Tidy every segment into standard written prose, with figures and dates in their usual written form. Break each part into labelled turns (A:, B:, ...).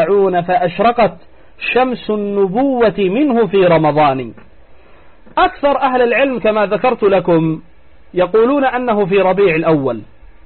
A: فأشرقت شمس النبوة منه في رمضان. أكثر أهل العلم كما ذكرت لكم يقولون أنه في ربيع الأول،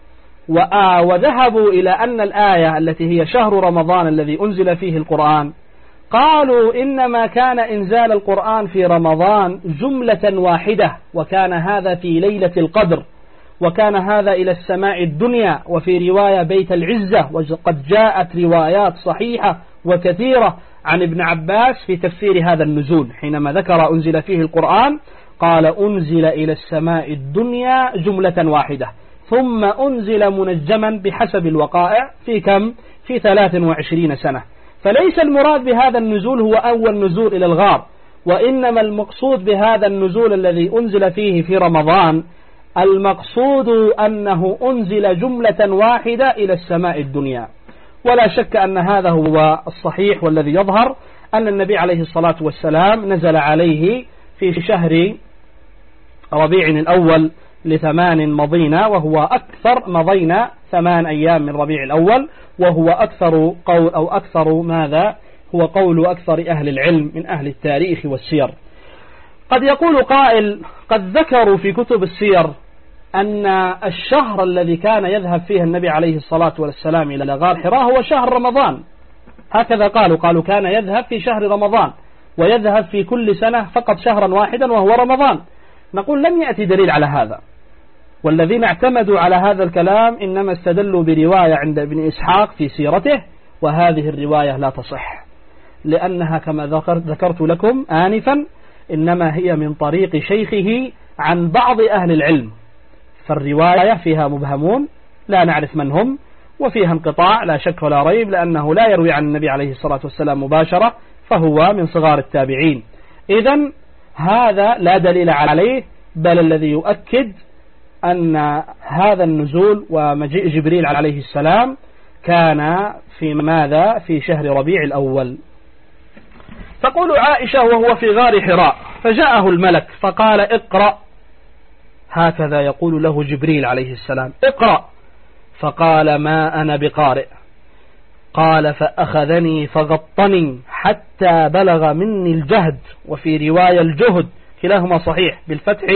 A: وذهبوا إلى أن الآية التي هي شهر رمضان الذي أنزل فيه القرآن، قالوا إنما كان إنزال القرآن في رمضان جملة واحدة، وكان هذا في ليلة القدر، وكان هذا إلى السماء الدنيا، وفي رواية بيت العزة. وقد جاءت روايات صحيحة وكثيرة عن ابن عباس في تفسير هذا النزول، حينما ذكر أنزل فيه القرآن قال أنزل إلى السماء الدنيا جملة واحدة، ثم أنزل منجما بحسب الوقائع في كم؟ في 23 سنة. فليس المراد بهذا النزول هو أول نزول إلى الغار، وإنما المقصود بهذا النزول الذي أنزل فيه في رمضان، المقصود أنه أنزل جملة واحدة إلى السماء الدنيا. ولا شك أن هذا هو الصحيح والذي يظهر، أن النبي عليه الصلاة والسلام نزل عليه في شهر ربيع الأول ل8 مضينا، وهو أكثر مضينا 8 أيام من ربيع الأول، وهو أكثر قول أو أكثر ماذا هو قول أكثر أهل العلم من أهل التاريخ والسير. قد يقول قائل قد ذكروا في كتب السير أن الشهر الذي كان يذهب فيه النبي عليه الصلاة والسلام إلى غار حراء هو شهر رمضان، هكذا قالوا كان يذهب في شهر رمضان، ويذهب في كل سنة فقط شهرا واحدا وهو رمضان. نقول لم يأتي دليل على هذا، والذين اعتمدوا على هذا الكلام إنما استدلوا برواية عند ابن إسحاق في سيرته، وهذه الرواية لا تصح، لأنها كما ذكرت لكم آنفا إنما هي من طريق شيخه عن بعض أهل العلم، فالرواية فيها مبهمون لا نعرف من هم، وفيها انقطاع لا شك ولا ريب، لأنه لا يروي عن النبي عليه الصلاة والسلام مباشرة، فهو من صغار التابعين. إذن هذا لا دليل عليه، بل الذي يؤكد أن هذا النزول ومجيء جبريل عليه السلام كان في ماذا؟ في شهر ربيع الأول. تقول عائشة وهو في غار حراء فجاءه الملك فقال اقرأ، هكذا يقول له جبريل عليه السلام اقرأ، فقال ما أنا بقارئ. قال فأخذني فغطني حتى بلغ مني الجهد، وفي رواية الجهد، كلاهما صحيح بالفتح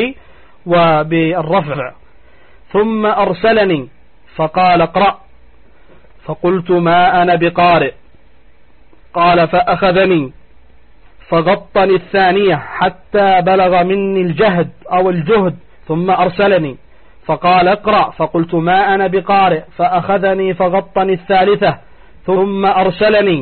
A: وبالرفع. ثم أرسلني فقال اقرأ، فقلت ما أنا بقارئ. قال فأخذني فغطني الثانية حتى بلغ مني الجهد أو الجهد، ثم أرسلني فقال اقرأ، فقلت ما أنا بقارئ، فأخذني فغطني الثالثة ثم أرسلني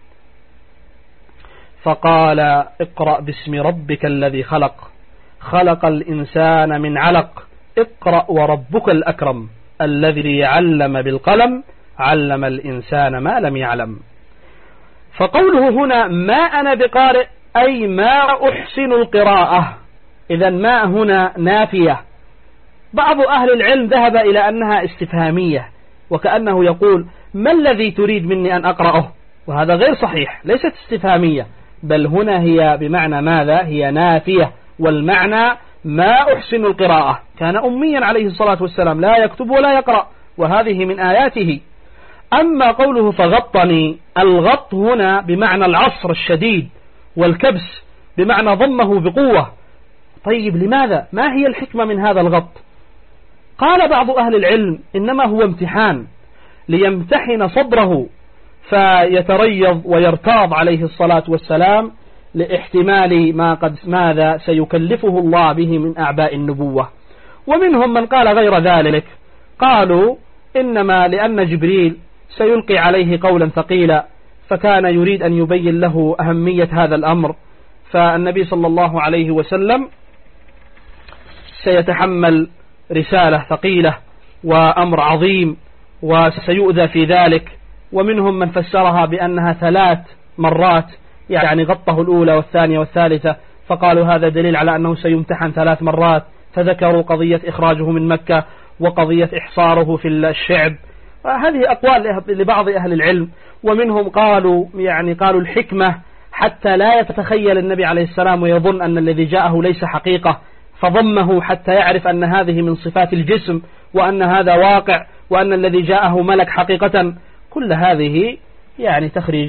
A: فقال اقرأ باسم ربك الذي خلق، خلق الإنسان من علق، اقرأ وربك الأكرم الذي علم بالقلم، علم الإنسان ما لم يعلم. فقوله هنا ما أنا بقارئ أي ما أحسن القراءة، إذا ما هنا نافية. بعض أهل العلم ذهب إلى أنها استفهامية، وكأنه يقول ما الذي تريد مني أن أقرأه، وهذا غير صحيح، ليست استفهامية، بل هنا هي بمعنى ماذا؟ هي نافية، والمعنى ما أحسن القراءة. كان أميا عليه الصلاة والسلام لا يكتب ولا يقرأ، وهذه من آياته. أما قوله فغطني، الغط هنا بمعنى العصر الشديد، والكبس بمعنى ضمه بقوة. طيب لماذا؟ ما هي الحكمة من هذا الغط؟ قال بعض أهل العلم إنما هو امتحان ليمتحن صدره فيتريض ويرتاض عليه الصلاة والسلام لاحتمال ما قد ماذا سيكلفه الله به من أعباء النبوة. ومنهم من قال غير ذلك، قالوا إنما لأن جبريل سيلقي عليه قولا ثقيلا، فكان يريد أن يبين له أهمية هذا الأمر، فالنبي صلى الله عليه وسلم سيتحمل رسالة ثقيلة وأمر عظيم وسيؤذى في ذلك. ومنهم من فسرها بأنها 3 مرات، يعني غطه الأولى والثانية والثالثة، فقالوا هذا دليل على أنه سيمتحن 3 مرات، فذكروا قضية إخراجه من مكة وقضية إحصاره في الشعب. هذه أقوال لبعض أهل العلم. ومنهم قالوا قالوا الحكمة حتى لا يتخيل النبي عليه السلام ويظن أن الذي جاءه ليس حقيقة، فضمه حتى يعرف أن هذه من صفات الجسم، وأن هذا واقع، وأن الذي جاءه ملك حقيقة. كل هذه تخريج